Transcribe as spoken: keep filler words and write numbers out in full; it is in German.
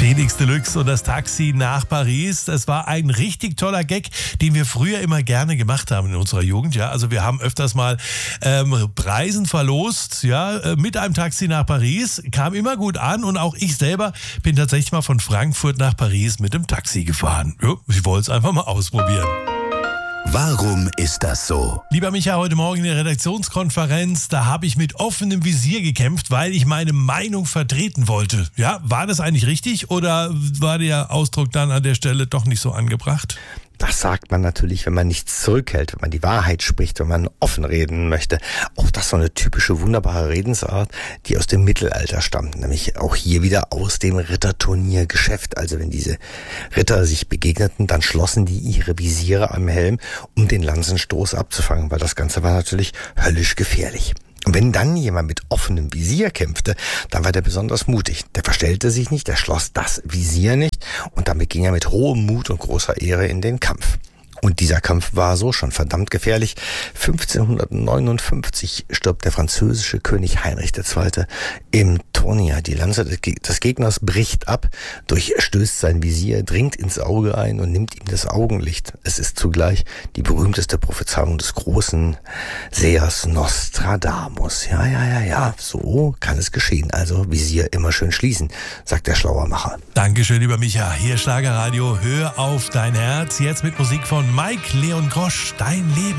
Felix Deluxe und das Taxi nach Paris. Das war ein richtig toller Gag, den wir früher immer gerne gemacht haben in unserer Jugend. Ja, also wir haben öfters mal ähm, Preisen verlost, ja, äh, mit einem Taxi nach Paris. Kam immer gut an und auch ich selber bin tatsächlich mal von Frankfurt nach Paris mit dem Taxi gefahren. Ja, ich wollte es einfach mal ausprobieren. Warum ist das so? Lieber Micha, heute Morgen in der Redaktionskonferenz, da habe ich mit offenem Visier gekämpft, weil ich meine Meinung vertreten wollte. Ja, war das eigentlich richtig oder war der Ausdruck dann an der Stelle doch nicht so angebracht? Das sagt man natürlich, wenn man nichts zurückhält, wenn man die Wahrheit spricht, wenn man offen reden möchte. Auch das ist so eine typische, wunderbare Redensart, die aus dem Mittelalter stammt. Nämlich auch hier wieder aus dem Ritterturniergeschäft. Also wenn diese Ritter sich begegneten, dann schlossen die ihre Visiere am Helm, um den Lanzenstoß abzufangen, weil das Ganze war natürlich höllisch gefährlich. Und wenn dann jemand mit offenem Visier kämpfte, dann war der besonders mutig. Der verstellte sich nicht, der schloss das Visier nicht und damit ging er mit hohem Mut und großer Ehre in den Kampf. Und dieser Kampf war so schon verdammt gefährlich. fünfzehnhundertneunundfünfzig stirbt der französische König Heinrich der Zweite im Turnier. Die Lanze des Gegners bricht ab, durchstößt sein Visier, dringt ins Auge ein und nimmt ihm das Augenlicht. Es ist zugleich die berühmteste Prophezeiung des großen Sehers Nostradamus. Ja, ja, ja, ja, so kann es geschehen. Also Visier immer schön schließen, sagt der Schlauermacher. Dankeschön, lieber Micha. Hier Schlagerradio, hör auf dein Herz. Jetzt mit Musik von Mike Leon Grosch, Dein Leben.